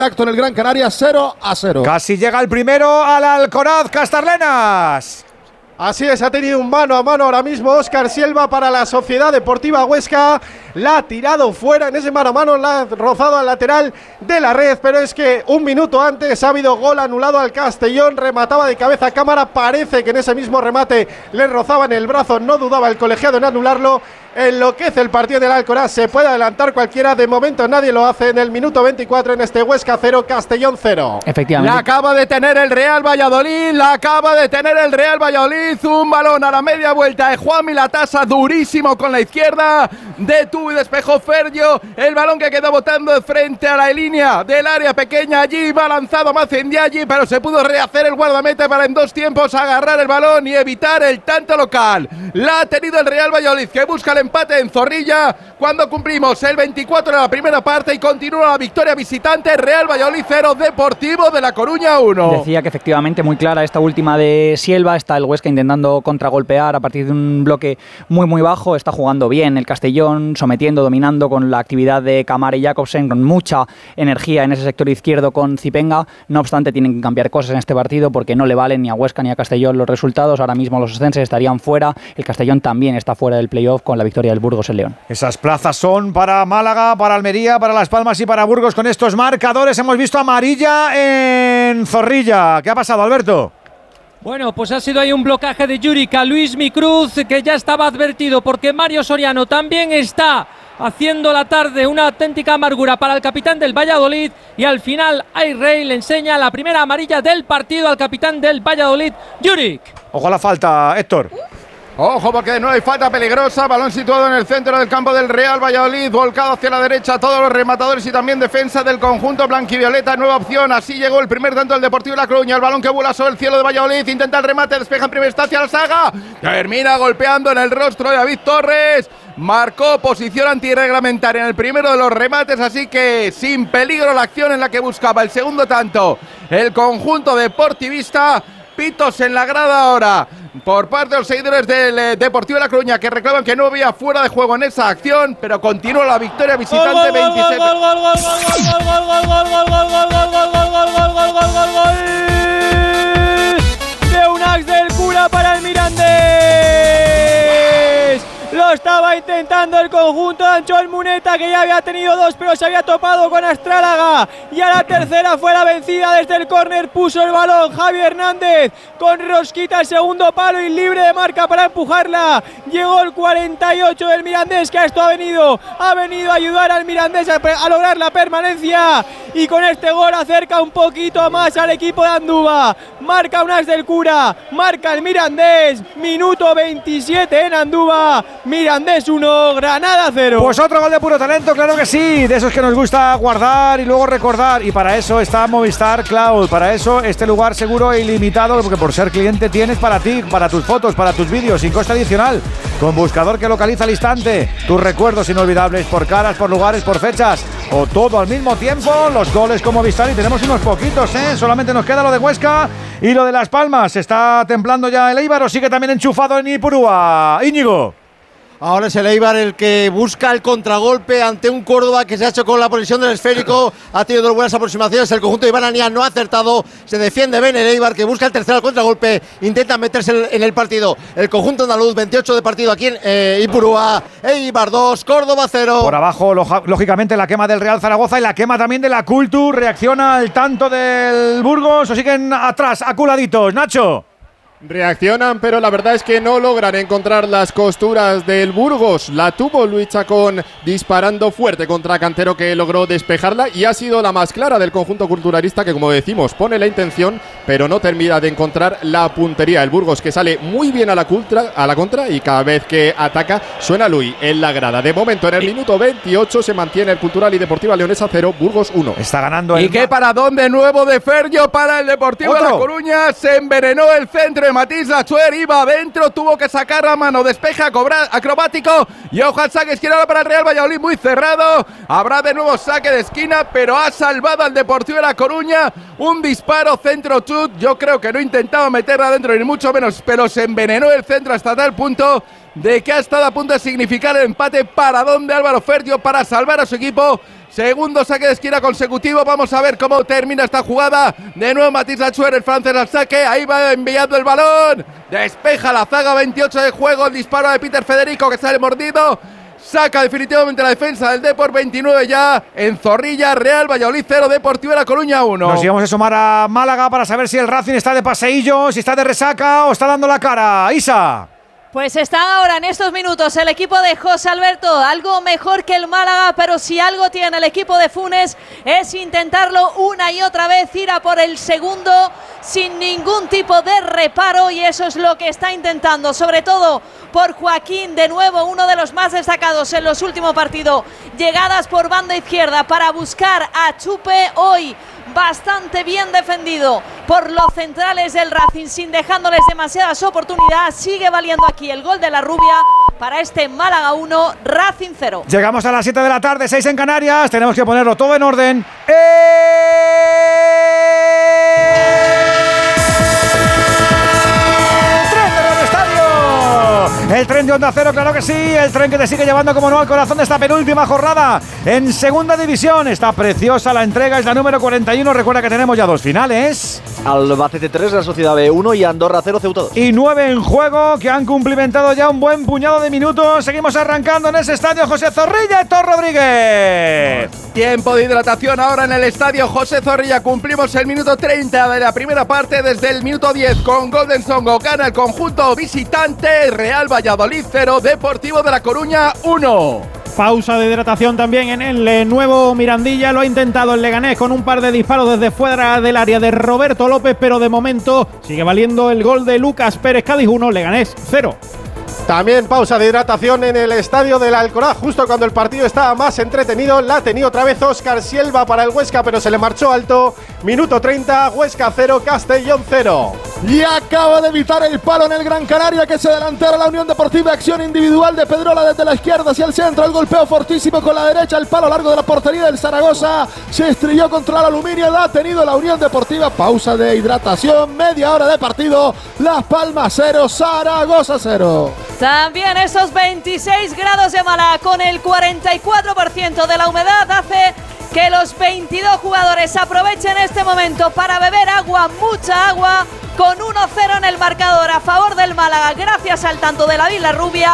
Acto en el Gran Canaria, 0-0. Casi llega el primero al Alcoraz, Castarlenas. Así es, ha tenido un mano a mano ahora mismo Óscar Silva para la Sociedad Deportiva Huesca. La ha tirado fuera en ese mano a mano, la ha rozado al lateral de la red, pero es que un minuto antes ha habido gol anulado al Castellón. Remataba de cabeza a cámara, parece que en ese mismo remate le rozaba en el brazo, no dudaba el colegiado en anularlo. Enloquece el partido del Alcoraz, se puede adelantar cualquiera, de momento nadie lo hace en el minuto 24 en este Huesca 0, Castellón 0. Efectivamente. La acaba de tener el Real Valladolid, un balón a la media vuelta de Juanmi Latasa, durísimo con la izquierda, detuvo y despejó Fergio, el balón que quedó botando de frente a la línea del área pequeña, allí va lanzado Mazendiaghi, pero se pudo rehacer el guardameta para en dos tiempos agarrar el balón y evitar el tanto local. La ha tenido el Real Valladolid, que busca el empate en Zorrilla cuando cumplimos el 24 de la primera parte y continúa la victoria visitante. Real Valladolid 0, Deportivo de La Coruña 1. Decía que efectivamente muy clara esta última de Silva, está el Huesca intentando contragolpear a partir de un bloque muy bajo, está jugando bien el Castellón, sometiendo, dominando con la actividad de Camara y Jakobsen, con mucha energía en ese sector izquierdo con Zipenga. No obstante, tienen que cambiar cosas en este partido porque no le valen ni a Huesca ni a Castellón los resultados. Ahora mismo los ascensos estarían fuera, el Castellón también está fuera del playoff con la victoria del Burgos en León. Esas plazas son para Málaga, para Almería, para Las Palmas y para Burgos. Con estos marcadores hemos visto amarilla en Zorrilla. ¿Qué ha pasado, Alberto? Bueno, pues ha sido ahí un blocaje de Juric a Luis Micruz, que ya estaba advertido porque Mario Soriano también está haciendo la tarde, una auténtica amargura para el capitán del Valladolid, y al final Ayrey le enseña la primera amarilla del partido al capitán del Valladolid, Juric. Ojo a la falta, Héctor. Ojo, porque de nuevo hay falta peligrosa, balón situado en el centro del campo del Real Valladolid, volcado hacia la derecha, todos los rematadores y también defensa del conjunto blanquivioleta, nueva opción, así llegó el primer tanto del Deportivo de La Coruña, el balón que vuela sobre el cielo de Valladolid, intenta el remate, despeja en primera instancia al Saga, termina golpeando en el rostro de David Torres, marcó posición antirreglamentaria en el primero de los remates, así que sin peligro la acción en la que buscaba el segundo tanto el conjunto deportivista. Pitos en la grada ahora por parte de los seguidores del Deportivo de La Coruña, que reclaman que no había fuera de juego en esa acción, pero continúa la victoria visitante 26. De un ax del Cura para el Mirandés. Lo estaba intentando el conjunto de Anchoel Muneta, que ya había tenido dos, pero se había topado con Astrálaga. Y a la tercera fue la vencida desde el córner. Puso el balón Javi Hernández con rosquita el segundo palo y libre de marca para empujarla. Llegó el 48 del Mirandés, que a esto ha venido a ayudar al Mirandés a lograr la permanencia. Y con este gol acerca un poquito más al equipo de Andúba. Marca un as del Cura, marca el Mirandés. Minuto 27 en Andúba. Mirandés 1, Granada 0. Pues otro gol de puro talento, claro que sí, de esos que nos gusta guardar y luego recordar, y para eso está Movistar Cloud, para eso este lugar seguro e ilimitado, porque por ser cliente tienes para ti, para tus fotos, para tus vídeos, sin coste adicional, con buscador que localiza al instante tus recuerdos inolvidables por caras, por lugares, por fechas, o todo al mismo tiempo, los goles con Movistar, y tenemos unos poquitos, solamente nos queda lo de Huesca y lo de Las Palmas. ¿Está templando ya el Eibar o sigue también enchufado en Ipurúa? Íñigo. Ahora es el Eibar el que busca el contragolpe ante un Córdoba que se ha hecho con la posesión del esférico. Ha tenido dos buenas aproximaciones. El conjunto de Iván Ania no ha acertado. Se defiende bien el Eibar, que busca el tercero al contragolpe. Intenta meterse en el partido. El conjunto andaluz, 28 de partido aquí en Ipurúa. Eibar 2, Córdoba 0. Por abajo, lógicamente, la quema del Real Zaragoza y la quema también de la Cultur. Reacciona al tanto del Burgos o siguen atrás, aculaditos. Nacho. Reaccionan, pero la verdad es que no logran encontrar las costuras del Burgos. La tuvo Luis Chacón disparando fuerte contra Cantero, que logró despejarla, y ha sido la más clara del conjunto culturalista, que, como decimos, pone la intención pero no termina de encontrar la puntería. El Burgos, que sale muy bien a la contra, y cada vez que ataca suena Luis en la grada. De momento, en el minuto 28 se mantiene el Cultural y Deportiva Leonesa 0, Burgos 1. Está ganando el... ¿Y qué paradón de nuevo de Fergio para el Deportivo de La Coruña? Se envenenó el centro de Matís Lachuer, iba adentro, tuvo que sacar a mano, despeja acrobático, y ojo al saque izquierdo para el Real Valladolid, muy cerrado. Habrá de nuevo saque de esquina, pero ha salvado al Deportivo de La Coruña. Un disparo centro chut, yo creo que no intentaba meterla adentro ni mucho menos, pero se envenenó el centro hasta tal punto de que ha estado a punto de significar el empate. ¿Para dónde Álvaro Ferdio para salvar a su equipo? Segundo saque de esquina consecutivo. Vamos a ver cómo termina esta jugada. De nuevo Mathis Lachuer, el francés al saque. Ahí va enviando el balón. Despeja la zaga, 28 de juego. El disparo de Peter Federico que sale mordido. Saca definitivamente la defensa del Depor. 29 ya en Zorrilla. Real Valladolid 0, Deportivo de La Coruña 1. Nos íbamos a sumar a Málaga para saber si el Racing está de paseillo, si está de resaca o está dando la cara. Isa. Pues está ahora en estos minutos el equipo de José Alberto, algo mejor que el Málaga, pero si algo tiene el equipo de Funes es intentarlo una y otra vez, ir a por el segundo sin ningún tipo de reparo, y eso es lo que está intentando, sobre todo por Joaquín, de nuevo uno de los más destacados en los últimos partidos, llegadas por banda izquierda para buscar a Chupe, hoy bastante bien defendido por los centrales del Racing, sin dejándoles demasiadas oportunidades. Sigue valiendo aquí el gol de la Rubia para este Málaga 1, Racing 0. Llegamos a las 7 de la tarde, 6 en Canarias. Tenemos que ponerlo todo en orden. El tren de Onda Cero, claro que sí. El tren que te sigue llevando como no al corazón de esta penúltima jornada en Segunda División. Está preciosa la entrega, es la número 41. Recuerda que tenemos ya 2 finales. Albacete 3, la Sociedad B1 y Andorra 0, Ceuta 2. Y 9 en juego, que han cumplimentado ya un buen puñado de minutos. Seguimos arrancando en ese estadio José Zorrilla, Héctor Rodríguez. Tiempo de hidratación ahora en el estadio José Zorrilla. Cumplimos el minuto 30 de la primera parte. Desde el minuto 10 con Golden Songo gana el conjunto visitante. Real Valladolid 0, Deportivo de La Coruña 1. Pausa de hidratación también en el nuevo Mirandilla. Lo ha intentado el Leganés con un par de disparos desde fuera del área de Roberto López, pero de momento sigue valiendo el gol de Lucas Pérez. Cádiz 1, Leganés 0. También pausa de hidratación en el estadio del Alcoraz, justo cuando el partido estaba más entretenido. La ha tenido otra vez Óscar Sielva para el Huesca, pero se le marchó alto. Minuto 30, Huesca 0, Castellón 0. Y acaba de evitar el palo en el Gran Canaria, que se delantera la Unión Deportiva. Acción individual de Pedrola desde la izquierda hacia el centro. El golpeo fortísimo con la derecha. El palo largo de la portería del Zaragoza. Se estrelló contra el aluminio. La ha tenido la Unión Deportiva. Pausa de hidratación. Media hora de partido. Las Palmas 0, Zaragoza 0. También esos 26 grados de Málaga con el 44% de la humedad hace que los 22 jugadores aprovechen este momento para beber agua, mucha agua, con 1-0 en el marcador a favor del Málaga, gracias al tanto de la Vila Rubia.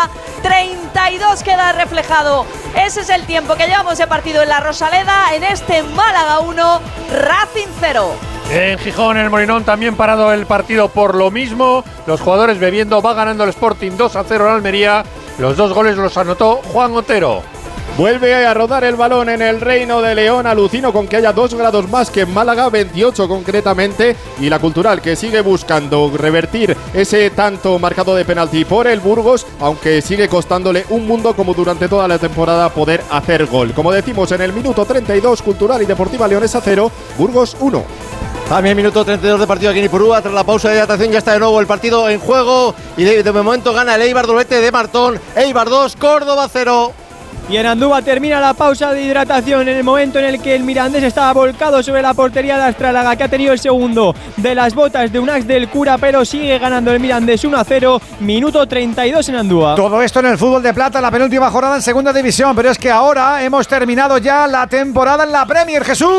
32 queda reflejado. Ese es el tiempo que llevamos de partido en la Rosaleda, en este Málaga 1, Racing 0. En Gijón, en el Molinón, también parado el partido por lo mismo. Los jugadores bebiendo, va ganando el Sporting 2-0 en Almería. Los 2 goles los anotó Juan Otero. Vuelve a rodar el balón en el Reino de León. Alucino con que haya 2 grados más que en Málaga, 28 concretamente. Y la Cultural, que sigue buscando revertir ese tanto marcado de penalti por el Burgos, aunque sigue costándole un mundo, como durante toda la temporada, poder hacer gol. Como decimos, en el minuto 32, Cultural y Deportiva Leonesa 0, Burgos 1. También minuto 32 de partido aquí en Ipurúa. Tras la pausa de hidratación ya está de nuevo el partido en juego. Y de momento gana el Eibar, doblete de Martón. Eibar 2, Córdoba 0. Y en Andúba termina la pausa de hidratación en el momento en el que el Mirandés estaba volcado sobre la portería de Astrálaga, que ha tenido el segundo de las botas de Unax del Cura, pero sigue ganando el Mirandés 1-0, minuto 32 en Andúba. Todo esto en el fútbol de plata, la penúltima jornada en Segunda División, pero es que ahora hemos terminado ya la temporada en la Premier, Jesús.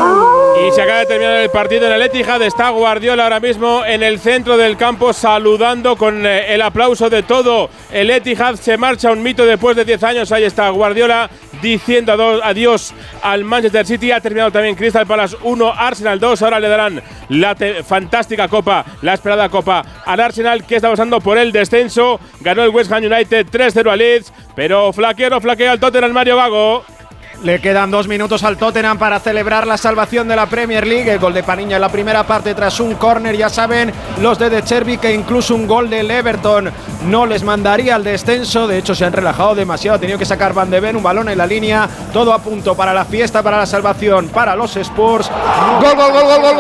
Y se acaba de terminar el partido en el Etihad. Está Guardiola ahora mismo en el centro del campo saludando con el aplauso de todo el Etihad. Se marcha un mito después de 10 años. Ahí está Guardiola diciendo adiós al Manchester City. Ha terminado también Crystal Palace 1, Arsenal 2. Ahora le darán la fantástica copa, la esperada copa al Arsenal, que está pasando por el descenso. Ganó el West Ham United 3-0 al Leeds, pero flaquea al Tottenham, Mario Gago. Le quedan 2 minutos al Tottenham para celebrar la salvación de la Premier League. El gol de Paniña en la primera parte tras un córner. Ya saben los de Cherby que incluso un gol del Everton no les mandaría al descenso. De hecho, se han relajado demasiado. Ha tenido que sacar Van de Ven, un balón en la línea. Todo a punto para la fiesta, para la salvación, para los Spurs. Gol, gol, gol, gol, gol.